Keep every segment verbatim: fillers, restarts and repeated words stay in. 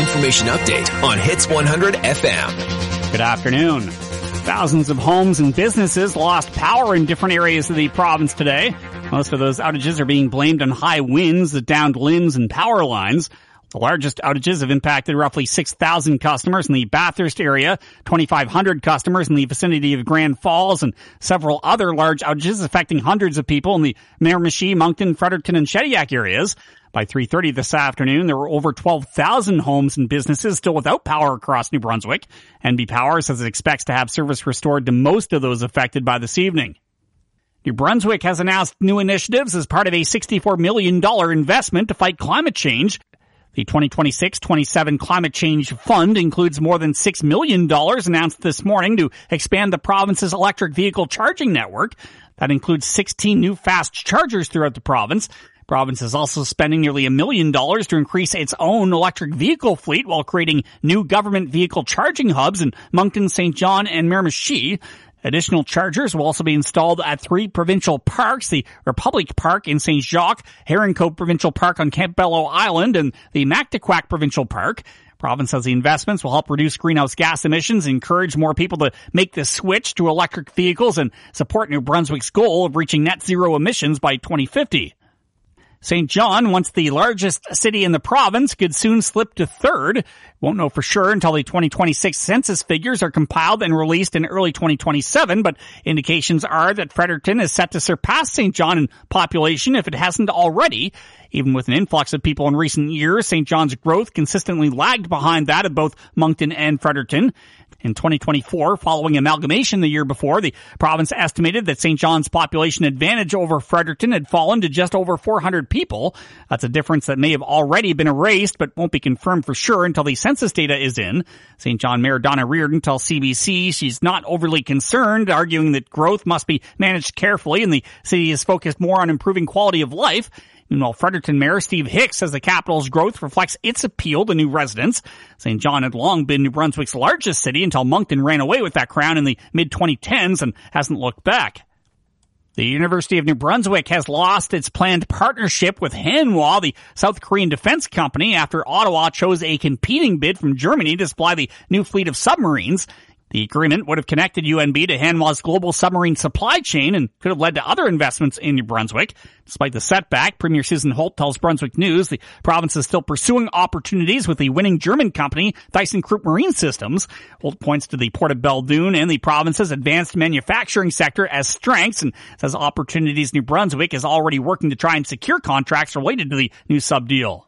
information update on Hits one hundred F M. Good afternoon. Thousands of homes and businesses lost power in different areas of the province today. Most of those outages are being blamed on high winds that downed limbs and power lines. The largest outages have impacted roughly six thousand customers in the Bathurst area, twenty-five hundred customers in the vicinity of Grand Falls, and several other large outages affecting hundreds of people in the Miramichi, Moncton, Fredericton, and Shediac areas. By three thirty this afternoon, there were over twelve thousand homes and businesses still without power across New Brunswick. N B Power says it expects to have service restored to most of those affected by this evening. New Brunswick has announced new initiatives as part of a sixty-four million dollars investment to fight climate change. The twenty twenty-six twenty-seven Climate Change Fund includes more than six million dollars announced this morning to expand the province's electric vehicle charging network. That includes sixteen new fast chargers throughout the province. The province is also spending nearly a million dollars to increase its own electric vehicle fleet while creating new government vehicle charging hubs in Moncton, Saint John, and Miramichi. Additional chargers will also be installed at three provincial parks, the Republic Park in Saint Jacques, Heron Cove Provincial Park on Campbello Island, and the Mactaquac Provincial Park. Province says the investments will help reduce greenhouse gas emissions, encourage more people to make the switch to electric vehicles, and support New Brunswick's goal of reaching net zero emissions by twenty fifty. Saint John, once the largest city in the province, could soon slip to third. Won't know for sure until the twenty twenty-six census figures are compiled and released in early twenty twenty-seven, but indications are that Fredericton is set to surpass Saint John in population if it hasn't already. Even with an influx of people in recent years, Saint John's growth consistently lagged behind that of both Moncton and Fredericton. In twenty twenty-four, following amalgamation the year before, the province estimated that Saint John's population advantage over Fredericton had fallen to just over four hundred people. That's a difference that may have already been erased, but won't be confirmed for sure until the census data is in. Saint John Mayor Donna Reardon tells C B C she's not overly concerned, arguing that growth must be managed carefully and the city is focused more on improving quality of life. Meanwhile, Fredericton Mayor Steve Hicks says the capital's growth reflects its appeal to new residents. Saint John had long been New Brunswick's largest city until Moncton ran away with that crown in the mid twenty tens and hasn't looked back. The University of New Brunswick has lost its planned partnership with Hanwha, the South Korean defense company, after Ottawa chose a competing bid from Germany to supply the new fleet of submarines. The agreement would have connected U N B to Hanwha's global submarine supply chain and could have led to other investments in New Brunswick. Despite the setback, Premier Susan Holt tells Brunswick News the province is still pursuing opportunities with the winning German company ThyssenKrupp Marine Systems. Holt points to the Port of Belledune and the province's advanced manufacturing sector as strengths and says Opportunities New Brunswick is already working to try and secure contracts related to the new sub deal.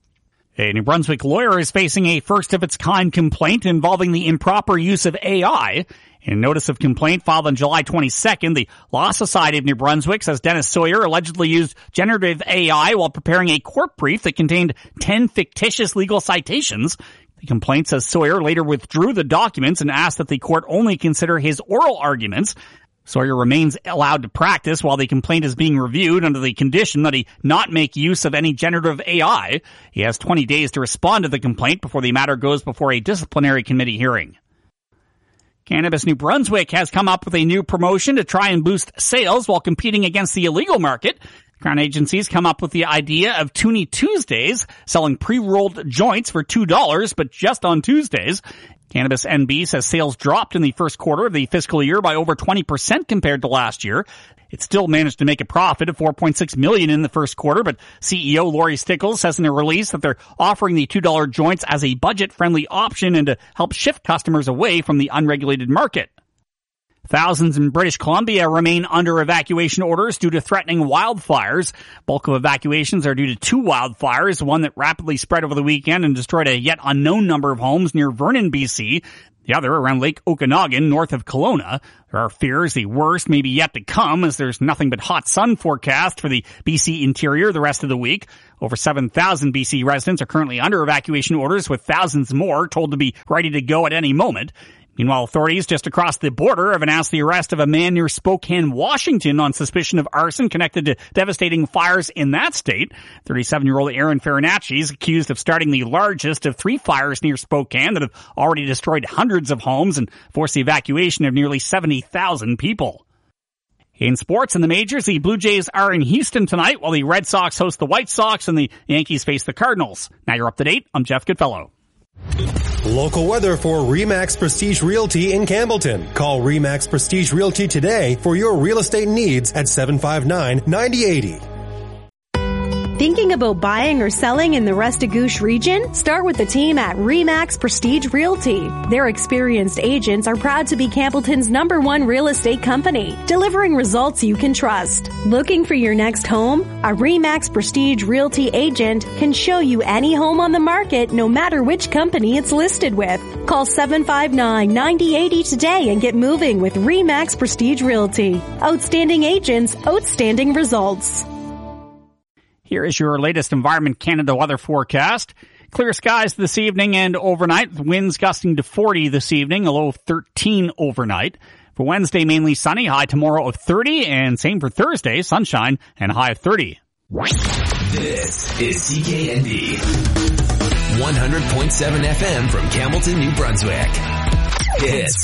A New Brunswick lawyer is facing a first-of-its-kind complaint involving the improper use of A I. In a notice of complaint filed on July twenty-second, the Law Society of New Brunswick says Dennis Sawyer allegedly used generative A I while preparing a court brief that contained ten fictitious legal citations. The complaint says Sawyer later withdrew the documents and asked that the court only consider his oral arguments. Sawyer remains allowed to practice while the complaint is being reviewed under the condition that he not make use of any generative A I. He has twenty days to respond to the complaint before the matter goes before a disciplinary committee hearing. Cannabis New Brunswick has come up with a new promotion to try and boost sales while competing against the illegal market. Crown agencies come up with the idea of Toonie Tuesdays, selling pre-rolled joints for two dollars, but just on Tuesdays. Cannabis N B says sales dropped in the first quarter of the fiscal year by over twenty percent compared to last year. It still managed to make a profit of four point six million dollars in the first quarter, but C E O Lori Stickles says in a release that they're offering the two dollar joints as a budget-friendly option and to help shift customers away from the unregulated market. Thousands in British Columbia remain under evacuation orders due to threatening wildfires. Bulk of evacuations are due to two wildfires, one that rapidly spread over the weekend and destroyed a yet unknown number of homes near Vernon, B C, the other around Lake Okanagan, north of Kelowna. There are fears the worst may be yet to come as there's nothing but hot sun forecast for the B C interior the rest of the week. Over seven thousand B C residents are currently under evacuation orders, with thousands more told to be ready to go at any moment. Meanwhile, authorities just across the border have announced the arrest of a man near Spokane, Washington on suspicion of arson connected to devastating fires in that state. thirty-seven-year-old Aaron Farinacci is accused of starting the largest of three fires near Spokane that have already destroyed hundreds of homes and forced the evacuation of nearly seventy thousand people. In sports in the majors, the Blue Jays are in Houston tonight while the Red Sox host the White Sox and the Yankees face the Cardinals. Now you're up to date. I'm Jeff Goodfellow. Local weather for RE/MAX Prestige Realty in Campbellton. Call RE/MAX Prestige Realty today for your real estate needs at seven five nine, nine zero eight zero. Thinking about buying or selling in the Restigouche region? Start with the team at RE/MAX Prestige Realty. Their experienced agents are proud to be Campbellton's number one real estate company, delivering results you can trust. Looking for your next home? A RE/MAX Prestige Realty agent can show you any home on the market, no matter which company it's listed with. Call seven five nine, nine zero eight zero today and get moving with RE/MAX Prestige Realty. Outstanding agents, outstanding results. Here is your latest Environment Canada weather forecast. Clear skies this evening and overnight. Winds gusting to forty this evening, a low of thirteen overnight. For Wednesday, mainly sunny, high tomorrow of thirty, and same for Thursday, sunshine and a high of thirty. This is C K N D. one hundred point seven F M from Campbellton, New Brunswick. Hits